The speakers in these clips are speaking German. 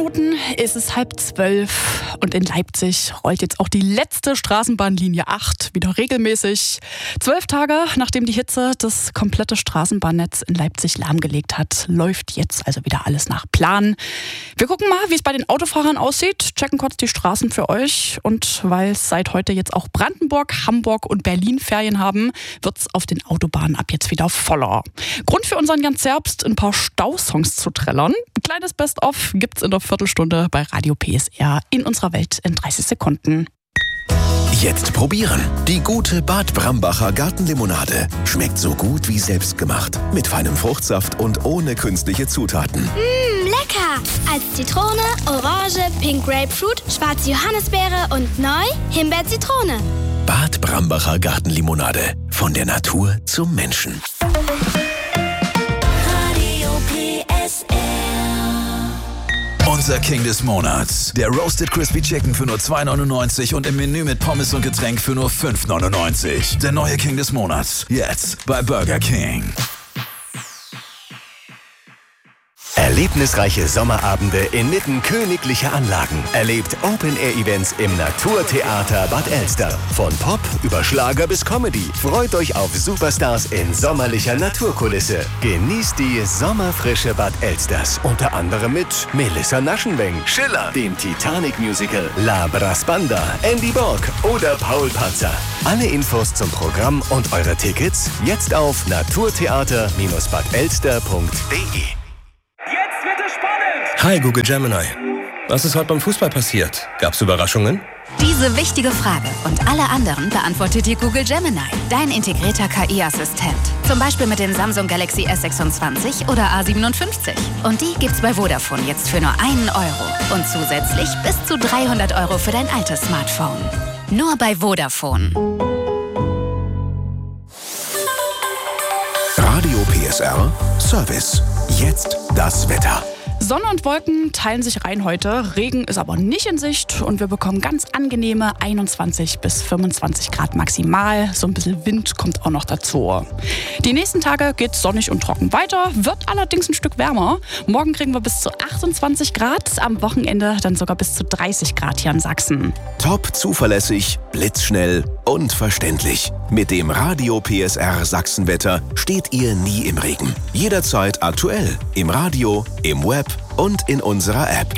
Minuten ist es 11:30 und in Leipzig rollt jetzt auch die letzte Straßenbahnlinie 8 wieder regelmäßig. 12 Tage, nachdem die Hitze das komplette Straßenbahnnetz in Leipzig lahmgelegt hat, läuft jetzt also wieder alles nach Plan. Wir gucken mal, wie es bei den Autofahrern aussieht, checken kurz die Straßen für euch und weil es seit heute jetzt auch Brandenburg, Hamburg und Berlin Ferien haben, wird es auf den Autobahnen ab jetzt wieder voller. Grund für unseren Jan Zerbst, ein paar Stausongs zu trällern. Ein kleines Best-of gibt's in der Viertelstunde bei Radio PSR in unserer Welt in 30 Sekunden. Jetzt probieren. Die gute Bad Brambacher Gartenlimonade. Schmeckt so gut wie selbstgemacht. Mit feinem Fruchtsaft und ohne künstliche Zutaten. Lecker! Als Zitrone, Orange, Pink Grapefruit, schwarze Johannisbeere und neu Himbeer-Zitrone. Bad Brambacher Gartenlimonade. Von der Natur zum Menschen. Unser King des Monats. Der Roasted Crispy Chicken für nur 2,99 und im Menü mit Pommes und Getränk für nur 5,99. Der neue King des Monats. Jetzt bei Burger King. Erlebnisreiche Sommerabende inmitten königlicher Anlagen. Erlebt Open-Air-Events im Naturtheater Bad Elster. Von Pop über Schlager bis Comedy. Freut euch auf Superstars in sommerlicher Naturkulisse. Genießt die sommerfrische Bad Elsters. Unter anderem mit Melissa Naschenweng, Schiller, dem Titanic-Musical, La Brassbanda, Andy Borg oder Paul Panzer. Alle Infos zum Programm und eure Tickets jetzt auf naturtheater-badelster.de. Hi Google Gemini. Was ist heute beim Fußball passiert? Gab's Überraschungen? Diese wichtige Frage und alle anderen beantwortet dir Google Gemini, dein integrierter KI-Assistent. Zum Beispiel mit den Samsung Galaxy S26 oder A57. Und die gibt's bei Vodafone jetzt für nur €1 und zusätzlich bis zu 300 € für dein altes Smartphone. Nur bei Vodafone. Radio PSR Service. Jetzt das Wetter. Sonne und Wolken teilen sich rein heute. Regen ist aber nicht in Sicht und wir bekommen ganz angenehme 21 bis 25 Grad maximal. So ein bisschen Wind kommt auch noch dazu. Die nächsten Tage geht es sonnig und trocken weiter, wird allerdings ein Stück wärmer. Morgen kriegen wir bis zu 28 Grad, am Wochenende dann sogar bis zu 30 Grad hier in Sachsen. Top zuverlässig, blitzschnell und verständlich. Mit dem Radio PSR Sachsenwetter steht ihr nie im Regen. Jederzeit aktuell. Im Radio, im Web und in unserer App.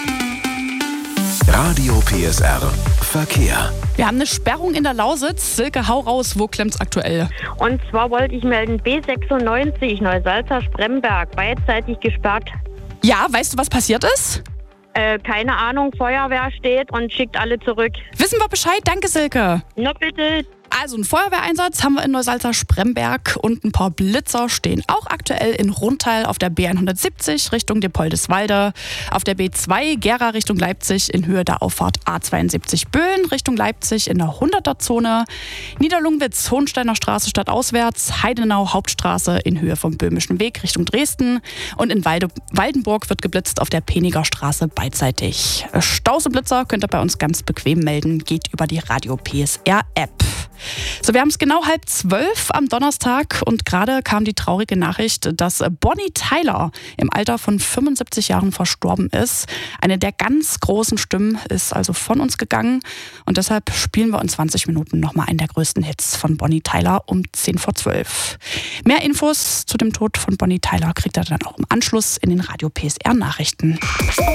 Radio PSR Verkehr. Wir haben eine Sperrung in der Lausitz. Silke, hau raus, wo klemmt's aktuell? Und zwar wollte ich melden, B96 Neusalza-Spremberg, beidseitig gesperrt. Ja, weißt du, was passiert ist? Keine Ahnung, Feuerwehr steht und schickt alle zurück. Wissen wir Bescheid? Danke, Silke. Na bitte. Also einen Feuerwehreinsatz haben wir in Neusalza-Spremberg und ein paar Blitzer stehen auch aktuell in Rundtal auf der B170 Richtung Diepoldeswalde, auf der B2 Gera Richtung Leipzig in Höhe der Auffahrt A72 Böen Richtung Leipzig in der 100er-Zone, Niederlungwitz Hohensteiner Straße stadtauswärts, Heidenau Hauptstraße in Höhe vom Böhmischen Weg Richtung Dresden und in Waldenburg wird geblitzt auf der Peniger Straße beidseitig. Staus und Blitzer könnt ihr bei uns ganz bequem melden, geht über die Radio PSR App. So, wir haben es genau 11:30 am Donnerstag und gerade kam die traurige Nachricht, dass Bonnie Tyler im Alter von 75 Jahren verstorben ist. Eine der ganz großen Stimmen ist also von uns gegangen und deshalb spielen wir in 20 Minuten nochmal einen der größten Hits von Bonnie Tyler um 11:10. Mehr Infos zu dem Tod von Bonnie Tyler kriegt ihr dann auch im Anschluss in den Radio PSR Nachrichten.